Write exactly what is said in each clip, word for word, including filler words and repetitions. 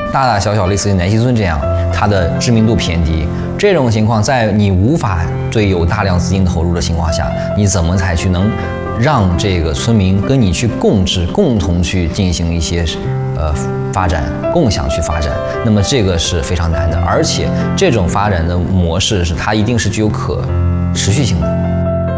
大大小小类似于南溪村这样，它的知名度偏低。这种情况，在你无法对有大量资金投入的情况下，你怎么才去能让这个村民跟你去共治，共同去进行一些呃发展，共享去发展？那么这个是非常难的，而且这种发展的模式是它一定是具有可持续性的。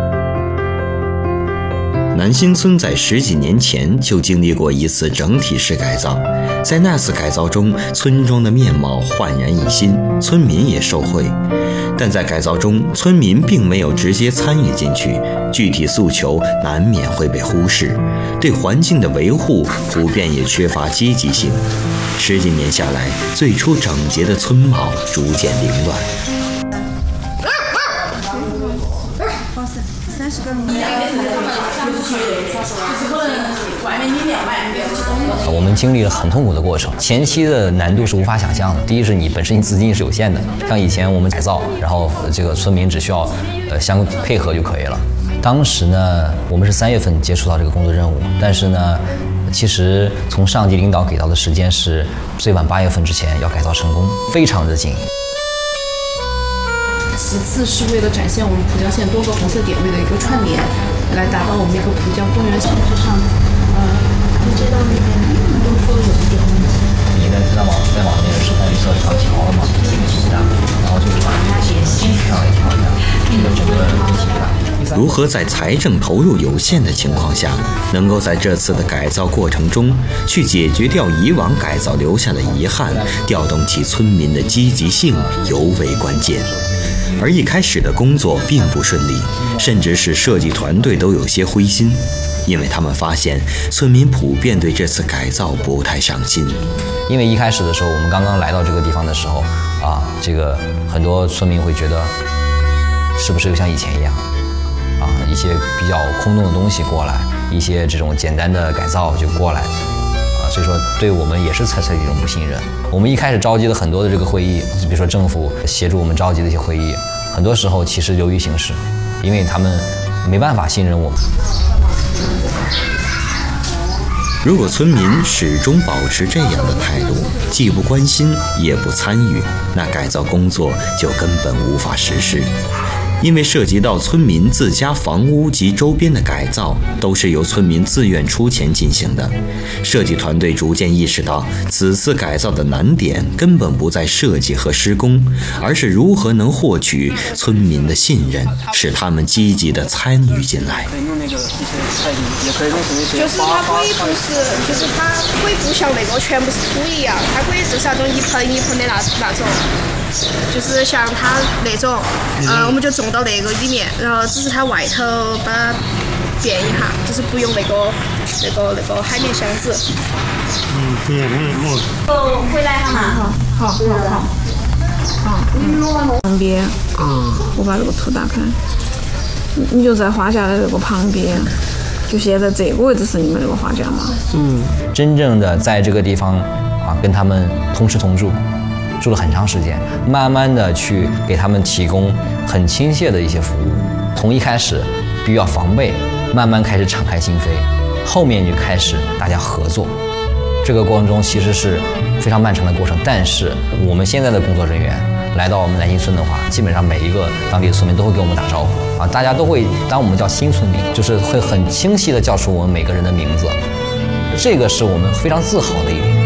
南新村在十几年前就经历过一次整体式改造，在那次改造中，村庄的面貌焕然一新，村民也受惠。但在改造中，村民并没有直接参与进去，具体诉求难免会被忽视，对环境的维护普遍也缺乏积极性。十几年下来，最初整洁的村貌逐渐凌乱。 我们经历了很痛苦的过程，前期的难度是无法想象的。第一是你本身你资金是有限的，像以前我们改造，然后这个村民只需要呃相配合就可以了。当时呢，我们是三月份接触到这个工作任务，但是呢，其实从上级领导给到的时间是最晚八月份之前要改造成功，非常的紧。 其次是为了展现我们蒲江县多个红色点位的一个串联，来达到我们一个蒲江公园形式上。呃，你知道那边都说有一点问题。 你呢在往在往那个示范绿色上调了嘛，这个形状，然后就是把这个形上来调一下，这个整个形状。 如何在财政投入有限的情况下，能够在这次的改造过程中去解决掉以往改造留下的遗憾，调动起村民的积极性，尤为关键。而一开始的工作并不顺利，甚至是设计团队都有些灰心，因为他们发现村民普遍对这次改造不太上心。 因为一开始的时候，我们刚刚来到这个地方的时候啊，这个很多村民会觉得，是不是又像以前一样啊，一些比较空洞的东西过来，一些这种简单的改造就过来。所以说，对我们也是采取一种不信任。我们一开始召集了很多的这个会议，比如说政府协助我们召集的一些会议，很多时候其实流于形式，因为他们没办法信任我们。 如果村民始终保持这样的态度，既不关心也不参与，那改造工作就根本无法实施。因为涉及到村民自家房屋及周边的改造，都是由村民自愿出钱进行的。设计团队逐渐意识到，此次改造的难点根本不在设计和施工，而是如何能获取村民的信任，使他们积极地参与进来。 就是它可以不是，就是它可以不像那个全部是土一样，它可以就是那种一盆一盆的那那种。就是像它那种，呃，我们就种到那个里面，然后只是它外头把它变一下，就是不用那个那个那个海绵箱子。 嗯，对，我我。 哦，回来哈嘛。好，好，好，好。好。 旁边，嗯，我把这个图打开，你就在画架的这个旁边，就现在这个位置是你们这个画架吗？ 嗯，真正的在这个地方啊，跟他们同吃同住。住了很长时间，慢慢的去给他们提供很亲切的一些服务。从一开始比较防备，慢慢开始敞开心扉，后面就开始大家合作。这个过程中其实是非常漫长的过程，但是我们现在的工作人员来到我们南新村的话，基本上每一个当地的村民都会给我们打招呼啊，大家都会当我们叫新村民，就是会很清晰的叫出我们每个人的名字，这个是我们非常自豪的一点。